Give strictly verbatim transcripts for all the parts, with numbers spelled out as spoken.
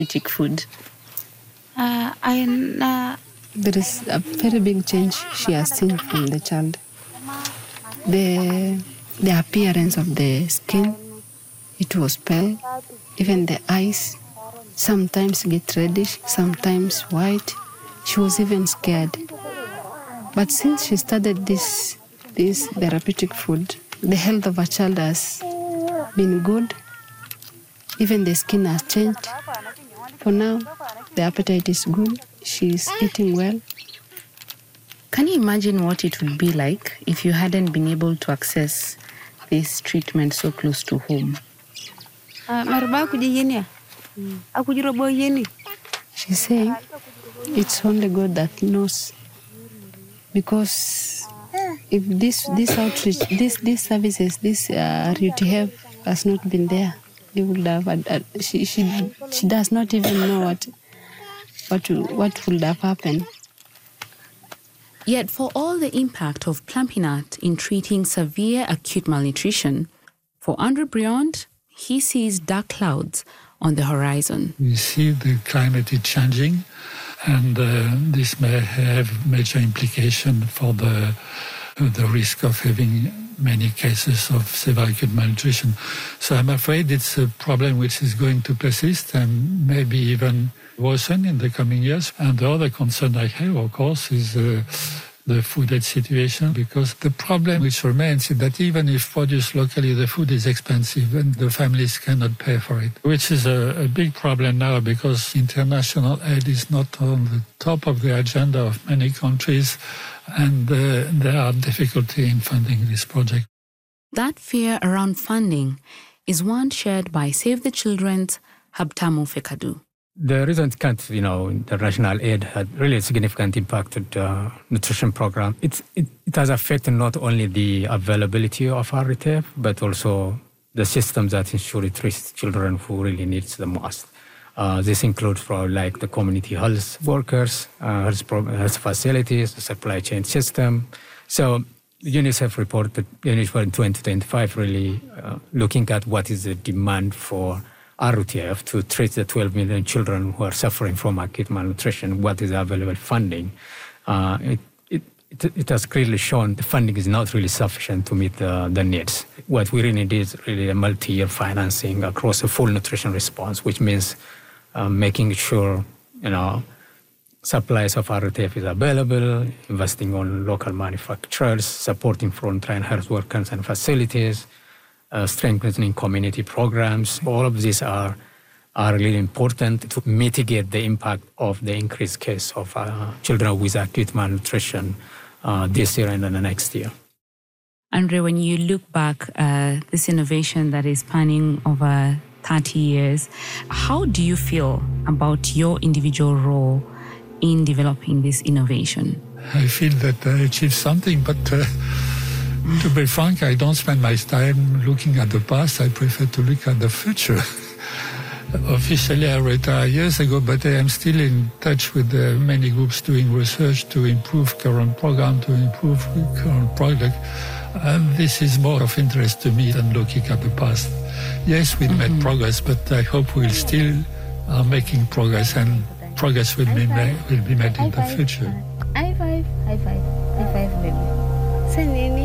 therapeutic food? Uh, I, uh, there is a very big change she has seen from the child. The, the appearance of the skin, it was pale. Even the eyes sometimes get reddish, sometimes white. She was even scared. But since she started this, this therapeutic food, the health of her child has been good. Even the skin has changed. For now, the appetite is good. She's eating well. Can you imagine what it would be like if you hadn't been able to access this treatment so close to home? She's saying it's only God that knows. Because if this this outreach, this these services, this uh, R U T H has not been there, they would have. Uh, she she she does not even know what what what would have happened. Yet, for all the impact of Plumpy'Nut in treating severe acute malnutrition, for Andrew Briand, he sees dark clouds on the horizon. We see the climate is changing, and uh, this may have major implication for the uh, the risk of having many cases of severe acute malnutrition. So I'm afraid it's a problem which is going to persist and maybe even worsen in the coming years. And the other concern I have, of course, is uh, the food aid situation, because the problem which remains is that even if produced locally, the food is expensive and the families cannot pay for it, which is a, a big problem now because international aid is not on the top of the agenda of many countries, and uh, there are difficulty in funding this project. That fear around funding is one shared by Save the Children's Habtamu Fekadu. The recent cuts, you know, international aid had really a significant impact on the nutrition program. It's, it, it has affected not only the availability of R T F, but also the systems that ensure it reaches children who really need it the most. Uh, this includes for like the community health workers, uh, health, pro- health facilities, the supply chain system. So UNICEF reported UNICEF in twenty twenty-five really uh, looking at what is the demand for R U T F to treat the twelve million children who are suffering from acute malnutrition, what is the available funding. Uh, it, it, it, it has clearly shown the funding is not really sufficient to meet the, the needs. What we really need is really a multi-year financing across a full nutrition response, which means uh, making sure, you know, supplies of R U T F is available, investing on local manufacturers, supporting frontline health workers and facilities, Uh, strengthening community programs. All of these are are really important to mitigate the impact of the increased case of uh, children with acute malnutrition uh, this year and then the next year. Andre, when you look back at uh, this innovation that is spanning over thirty years, how do you feel about your individual role in developing this innovation? I feel that I achieved something, but uh, to be frank, I don't spend my time looking at the past. I prefer to look at the future. Officially, I retired years ago, but I am still in touch with uh, many groups doing research to improve current program, to improve current product. And this is more of interest to me than looking at the past. Yes, we mm-hmm. made progress, but I hope we'll still are making progress, and progress will be made, will be made in the future. High five, high five, high five, baby. Sanini.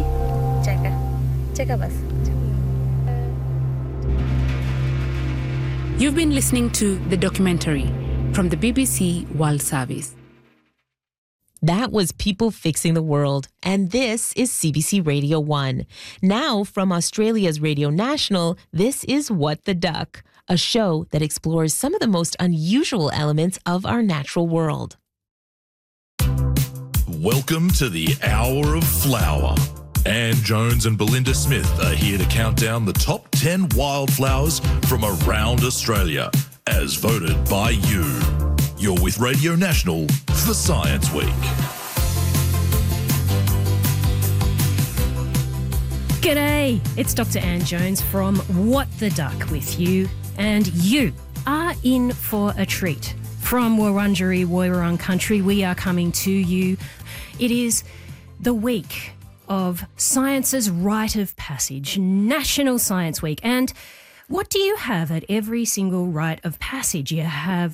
You've been listening to the documentary from the B B C World Service. That was People Fixing the World, and this is C B C Radio one. Now, from Australia's Radio National, this is What the Duck, a show that explores some of the most unusual elements of our natural world. Welcome to the Hour of Flower. Anne Jones and Belinda Smith are here to count down the top ten wildflowers from around Australia, as voted by you. You're with Radio National for Science Week. G'day, it's Doctor Anne Jones from What the Duck with you, and you are in for a treat. From Wurundjeri Woiwurrung country, we are coming to you. It is the week of Science's Rite of Passage, National Science Week. And what do you have at every single rite of passage? You have